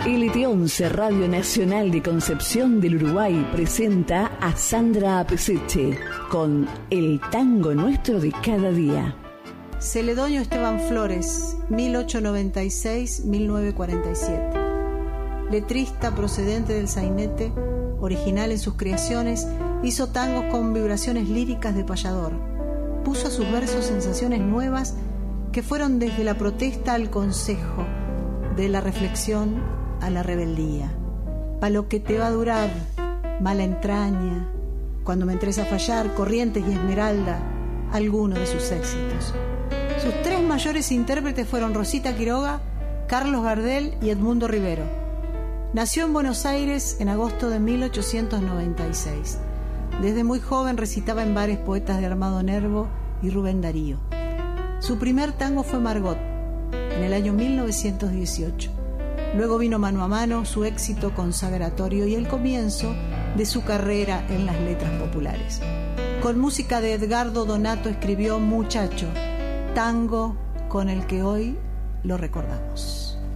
LT11 Radio Nacional de Concepción del Uruguay presenta a Sandra Peseche con El tango nuestro de cada día. Celedonio Esteban Flores, 1896-1947. Letrista procedente del sainete, original en sus creaciones, hizo tangos con vibraciones líricas de payador. Puso a sus versos sensaciones nuevas que fueron desde la protesta al consejo, de la reflexión a la rebeldía. Pa' lo que te va a durar, mala entraña, cuando me entres a fallar, Corrientes y Esmeralda, alguno de sus éxitos. Sus tres mayores intérpretes fueron Rosita Quiroga, Carlos Gardel y Edmundo Rivero. Nació en Buenos Aires en agosto de 1896. Desde muy joven recitaba en bares poetas de Armado Nervo y Rubén Darío. Su primer tango fue Margot, en el año 1918. Luego vino Mano a Mano, su éxito consagratorio y el comienzo de su carrera en las letras populares. Con música de Edgardo Donato escribió Muchacho, tango con el que hoy lo recordamos.